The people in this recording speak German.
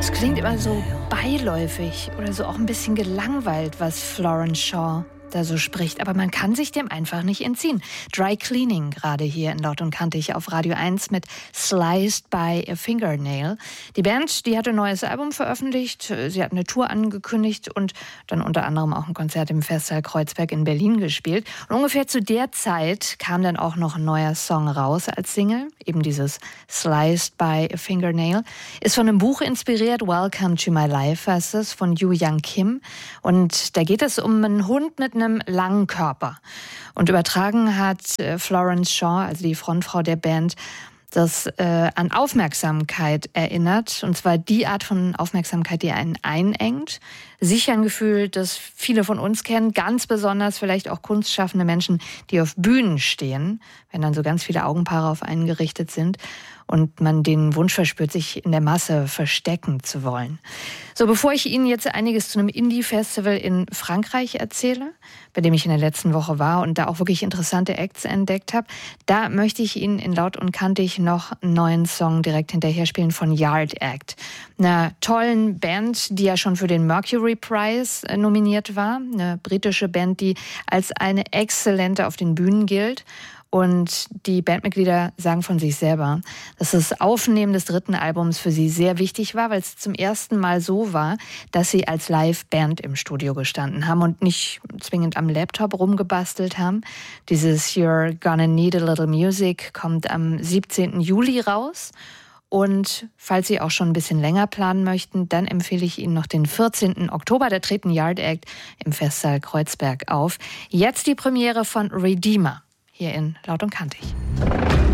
Es klingt immer so beiläufig oder so auch ein bisschen gelangweilt, was Florence Shaw da so spricht. Aber man kann sich dem einfach nicht entziehen. Dry Cleaning gerade hier in Laut und Kantig auf Radio 1 mit Sliced by a Fingernail. Die Band, die hatte ein neues Album veröffentlicht. Sie hat eine Tour angekündigt und dann unter anderem auch ein Konzert im Festsaal Kreuzberg in Berlin gespielt. Und ungefähr zu der Zeit kam dann auch noch ein neuer Song raus als Single. Eben dieses Sliced by a Fingernail. Ist von einem Buch inspiriert. Welcome to My Life heißt es, von Yu Young Kim. Und da geht es um einen Hund mit einem langen Körper. Und übertragen hat Florence Shaw, also die Frontfrau der Band, das an Aufmerksamkeit erinnert. Und zwar die Art von Aufmerksamkeit, die einen einengt. Sicher ein Gefühl, das viele von uns kennen, ganz besonders vielleicht auch kunstschaffende Menschen, die auf Bühnen stehen, wenn dann so ganz viele Augenpaare auf einen gerichtet sind und man den Wunsch verspürt, sich in der Masse verstecken zu wollen. So, bevor ich Ihnen jetzt einiges zu einem Indie-Festival in Frankreich erzähle, bei dem ich in der letzten Woche war und da auch wirklich interessante Acts entdeckt habe, da möchte ich Ihnen in Laut und Kantig noch einen neuen Song direkt hinterher spielen von Yard Act, einer tollen Band, die ja schon für den Mercury Prize nominiert war, eine britische Band, die als eine exzellente auf den Bühnen gilt. Und die Bandmitglieder sagen von sich selber, dass das Aufnehmen des dritten Albums für sie sehr wichtig war, weil es zum ersten Mal so war, dass sie als Live-Band im Studio gestanden haben und nicht zwingend am Laptop rumgebastelt haben. Dieses You're Gonna Need a Little Music kommt am 17. Juli raus. Und falls Sie auch schon ein bisschen länger planen möchten, dann empfehle ich Ihnen noch den 14. Oktober. Da treten Yard Act im Festsaal Kreuzberg auf. Jetzt die Premiere von Redeemer hier in Laut und Kantig.